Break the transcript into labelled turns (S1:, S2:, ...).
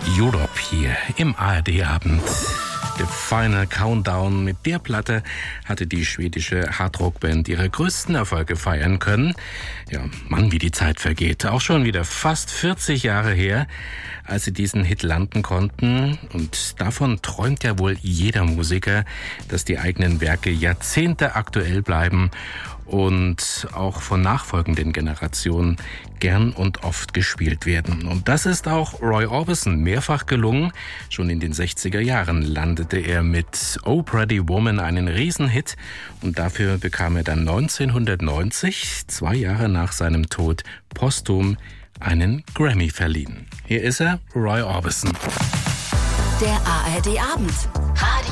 S1: Europe hier im ARD-Abend. Der Final Countdown. Mit der Platte hatte die schwedische Hardrock-Band ihre größten Erfolge feiern können. Ja, Mann, wie die Zeit vergeht. Auch schon wieder fast 40 Jahre her, als sie diesen Hit landen konnten. Und davon träumt ja wohl jeder Musiker, dass die eigenen Werke Jahrzehnte aktuell bleiben und auch von nachfolgenden Generationen gern und oft gespielt werden. Und das ist auch Roy Orbison mehrfach gelungen. Schon in den 60er Jahren landete er mit Oh Pretty Woman einen Riesenhit und dafür bekam er dann 1990, 2 Jahre nach seinem Tod, posthum einen Grammy verliehen. Hier ist er, Roy Orbison.
S2: Der ARD-Abend.